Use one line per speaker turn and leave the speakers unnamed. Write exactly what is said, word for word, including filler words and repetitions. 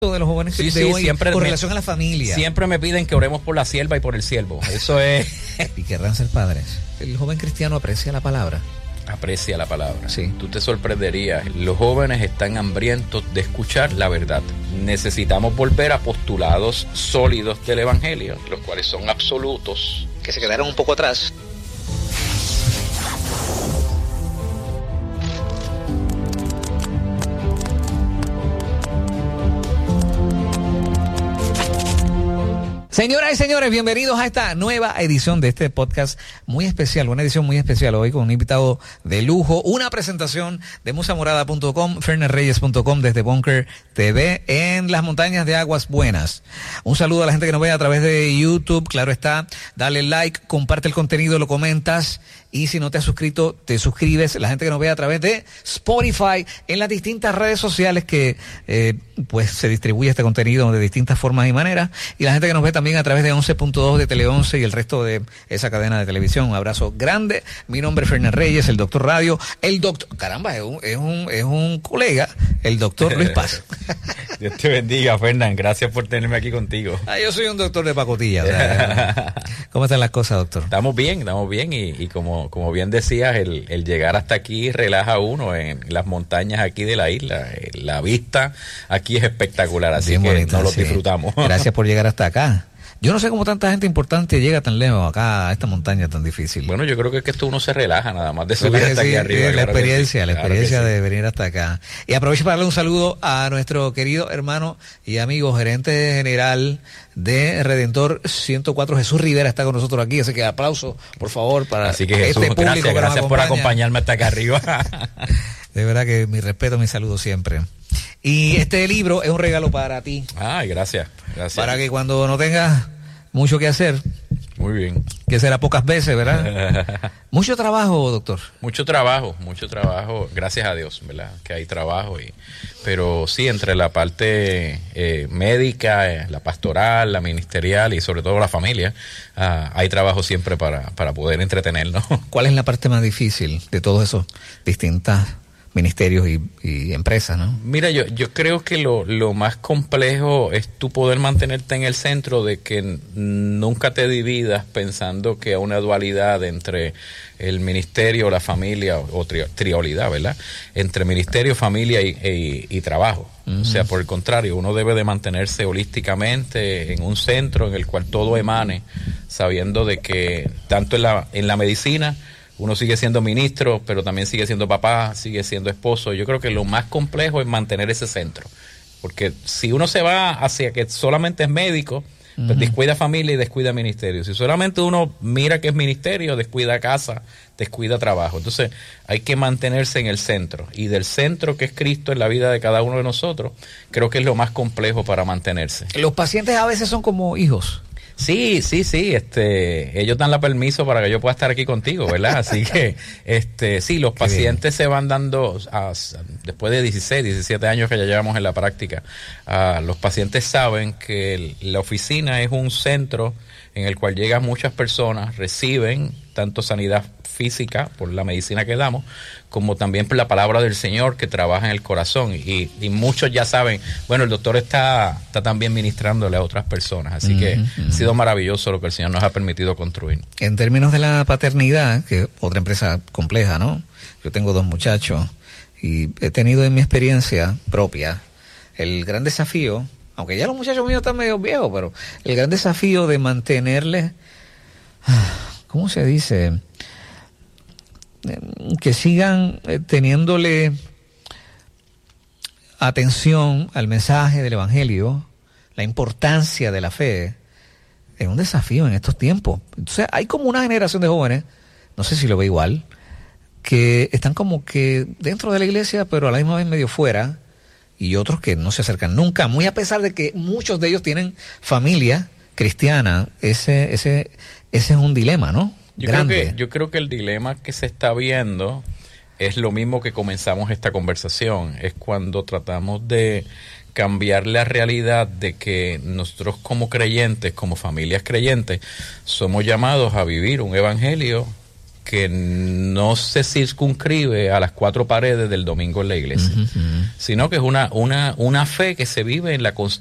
de los jóvenes
sí,
de
sí,
hoy
siempre
con
me,
relación a la familia.
Siempre me piden que oremos por la sierva y por el siervo. Eso es.
Y querrán ser padres. El joven cristiano aprecia la palabra.
Aprecia la palabra.
Sí.
Tú te sorprenderías. Los jóvenes están hambrientos de escuchar la verdad. Necesitamos volver a postulados sólidos del evangelio, los cuales son absolutos,
Que se quedaron un poco atrás. Señoras y señores, bienvenidos a esta nueva edición de este podcast muy especial, una edición muy especial hoy con un invitado de lujo, una presentación de musa morada punto com, fernan reyes punto com desde Bunker T V en las montañas de Aguas Buenas. Un saludo a la gente que nos ve a través de YouTube, claro está, dale like, comparte el contenido, lo comentas y si no te has suscrito, te suscribes. La gente que nos ve a través de Spotify en las distintas redes sociales que eh, pues se distribuye este contenido de distintas formas y maneras, y la gente que nos ve también a través de once punto dos de Tele once y el resto de esa cadena de televisión. Un abrazo grande. Mi nombre es Fernan Reyes, el doctor Radio, el doctor, caramba, es un, es un, es un colega, el doctor Luis Paz.
Dios te bendiga, Fernan, gracias por tenerme aquí contigo.
Ah, yo soy un doctor de pacotilla. O sea, ¿cómo están las cosas, doctor?
Estamos bien, estamos bien y, y como, como bien decías, el, el llegar hasta aquí relaja a uno en las montañas aquí de la isla. La vista aquí es espectacular, así bien que bonita, nos lo sí. disfrutamos.
Gracias por llegar hasta acá. Yo no sé cómo tanta gente importante llega tan lejos acá a esta montaña tan difícil.
Bueno, yo creo que es que esto uno se relaja nada más de subir hasta
sí,
aquí arriba.
La
claro
experiencia,
sí.
la
claro
experiencia
sí.
de venir hasta acá. Y aprovecho para darle un saludo a nuestro querido hermano y amigo gerente general de Redentor ciento cuatro, Jesús Rivera, está con nosotros aquí, así que aplauso, por favor, para
así que Jesús,
este público
gracias,
que
gracias
nos
por
acompaña.
acompañarme hasta acá arriba.
De verdad que mi respeto, mi saludo siempre. Y este libro es un regalo para ti.
Ay, gracias, gracias.
Para que cuando no tengas mucho que hacer.
Muy bien.
Que será pocas veces, ¿verdad? Mucho trabajo, doctor.
Mucho trabajo, mucho trabajo, gracias a Dios, ¿verdad? Que hay trabajo, y pero sí, entre la parte eh, médica, eh, la pastoral, la ministerial y sobre todo la familia, uh, hay trabajo siempre para, para poder entretenernos.
¿Cuál es la parte más difícil de todos esos distintas ministerios y, y empresas, no?
Mira, yo yo creo que lo, lo más complejo es tú poder mantenerte en el centro, de que n- nunca te dividas pensando que hay una dualidad entre el ministerio, la familia, o tri- triolidad, ¿verdad? Entre ministerio, familia y, y, y trabajo. Uh-huh. O sea, por el contrario, uno debe de mantenerse holísticamente en un centro en el cual todo emane, sabiendo de que tanto en la, en la medicina, uno sigue siendo ministro, pero también sigue siendo papá, sigue siendo esposo. Yo creo que lo más complejo es mantener ese centro. Porque si uno se va hacia que solamente es médico, uh-huh, pues descuida familia y descuida ministerio. Si solamente uno mira que es ministerio, descuida casa, descuida trabajo. Entonces hay que mantenerse en el centro. Y del centro que es Cristo en la vida de cada uno de nosotros, creo que es lo más complejo para mantenerse.
Los pacientes a veces son como hijos.
Sí, sí, sí, este, ellos dan la permiso para que yo pueda estar aquí contigo, ¿verdad? Así que, este, sí, los pacientes se van dando, a, después de dieciséis, diecisiete años que ya llevamos en la práctica, uh, los pacientes saben que el, la oficina es un centro en el cual llegan muchas personas, reciben tanto sanidad física por la medicina que damos, como también por la palabra del Señor que trabaja en el corazón, y, y muchos ya saben, bueno, el doctor está, está también ministrándole a otras personas, así uh-huh, que uh-huh. ha sido maravilloso lo que el Señor nos ha permitido construir.
En términos de la paternidad, que es otra empresa compleja, ¿no? Yo tengo dos muchachos y he tenido en mi experiencia propia el gran desafío, aunque ya los muchachos míos están medio viejos, pero el gran desafío de mantenerles, ¿cómo se dice?, que sigan teniéndole atención al mensaje del Evangelio, la importancia de la fe, es un desafío en estos tiempos. Entonces hay como una generación de jóvenes, no sé si lo ve igual, que están como que dentro de la iglesia, pero a la misma vez medio fuera, y otros que no se acercan nunca, muy a pesar de que muchos de ellos tienen familia cristiana. Ese, ese, ese es un dilema, ¿no?
Yo creo, que, yo creo que el dilema que se está viendo es lo mismo que comenzamos esta conversación, es cuando tratamos de cambiar la realidad de que nosotros como creyentes, como familias creyentes, somos llamados a vivir un evangelio que no se circunscribe a las cuatro paredes del domingo en la iglesia, uh-huh. sino que es una, una, una fe que se vive en la